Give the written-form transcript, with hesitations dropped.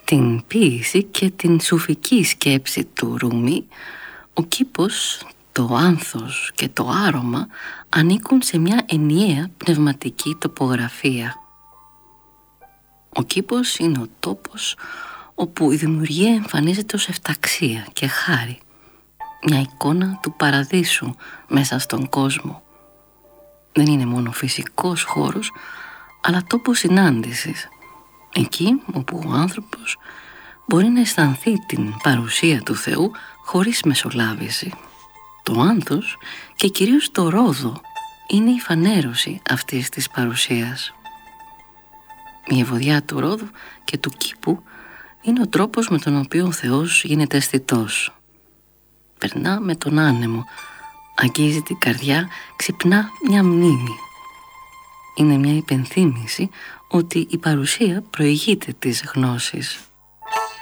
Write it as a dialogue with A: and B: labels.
A: Στην ποίηση και την σουφική σκέψη του Ρούμι, ο κήπος, το άνθος και το άρωμα ανήκουν σε μια ενιαία πνευματική τοπογραφία. Ο κήπος είναι ο τόπος όπου η δημιουργία εμφανίζεται ως εφταξία και χάρη, μια εικόνα του παραδείσου μέσα στον κόσμο. Δεν είναι μόνο φυσικός χώρος, αλλά τόπος συνάντησης, εκεί όπου ο άνθρωπος μπορεί να αισθανθεί την παρουσία του Θεού χωρίς μεσολάβηση. Το άνθος και κυρίως το ρόδο είναι η φανέρωση αυτής της παρουσίας. Η ευωδιά του ρόδου και του κήπου είναι ο τρόπος με τον οποίο ο Θεός γίνεται αισθητός. Περνά με τον άνεμο, αγγίζει την καρδιά, ξυπνά μια μνήμη. Είναι μια υπενθύμηση ότι η παρουσία προηγείται της γνώσης.